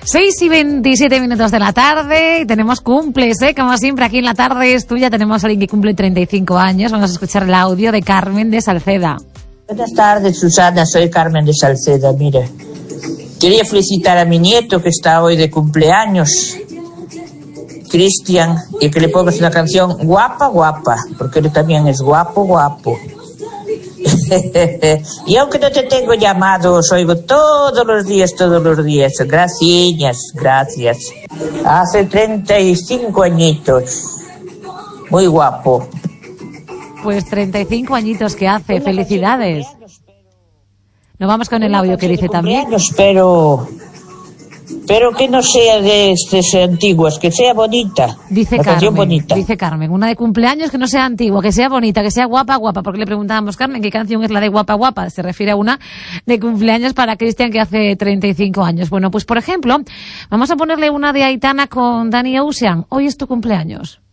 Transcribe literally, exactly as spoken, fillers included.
seis y veintisiete minutos de la tarde y tenemos cumples, ¿eh? Como siempre, aquí en La Tarde es Tuya tenemos a alguien que cumple treinta y cinco años. Vamos a escuchar el audio de Carmen de Salceda. Buenas tardes, Susana. Soy Carmen de Salceda. Mira, quería felicitar a mi nieto que está hoy de cumpleaños, Cristian, y que le pongas una canción guapa, guapa, porque él también es guapo, guapo. Y aunque no te tengo llamado, os oigo todos los días, todos los días. Gracias, gracias. Hace treinta y cinco añitos. Muy guapo. Pues treinta y cinco añitos que hace. Felicidades. Nos vamos con el audio que dice también. Pero, pero que no sea de estas antiguas, que sea bonita. Dice Carmen, bonita. dice Carmen, una de cumpleaños que no sea antigua, que sea bonita, que sea guapa, guapa. Porque le preguntábamos, Carmen, ¿qué canción es la de guapa, guapa? Se refiere a una de cumpleaños para Cristian que hace treinta y cinco años. Bueno, pues por ejemplo, vamos a ponerle una de Aitana con Danny Ocean. Hoy es tu cumpleaños.